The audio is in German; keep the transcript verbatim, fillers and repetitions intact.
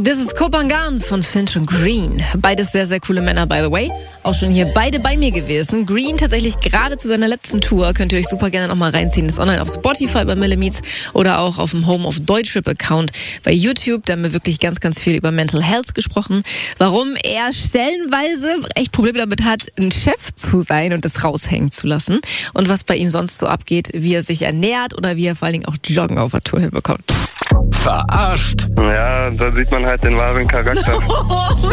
Das ist Kopangan von Finch und Green. Beides sehr, sehr coole Männer, by the way. Auch schon hier beide bei mir gewesen. Green tatsächlich gerade zu seiner letzten Tour. Könnt ihr euch super gerne nochmal reinziehen. Das ist online auf Spotify bei Millimeets oder auch auf dem Home of Deutschrap-Account bei YouTube. Da haben wir wirklich ganz, ganz viel über Mental Health gesprochen. Warum er stellenweise echt Probleme damit hat, ein Chef zu sein und das raushängen zu lassen. Und was bei ihm sonst so abgeht, wie er sich ernährt oder wie er vor allen Dingen auch Joggen auf der Tour hinbekommt. Verarscht. Ja, da sieht man halt den wahren Charakter.